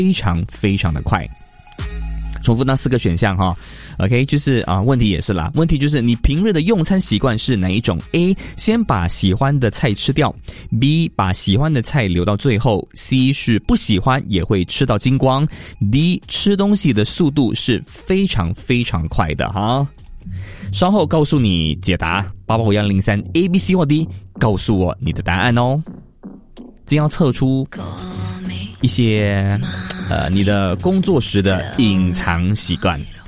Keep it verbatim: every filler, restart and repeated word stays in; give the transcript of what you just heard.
非常非常的快。重复那四个选项哈 ，OK， 就是啊，问题也是啦。问题就是你平日的用餐习惯是哪一种 ？A. 先把喜欢的菜吃掉 ；B. 把喜欢的菜留到最后 ；C. 是不喜欢也会吃到精光 ；D. 吃东西的速度是非常非常快的哈。稍后告诉你解答，八八五幺零三 A B C 或 D， 告诉我你的答案哦。这样测出一些呃你的工作时的隐藏习惯。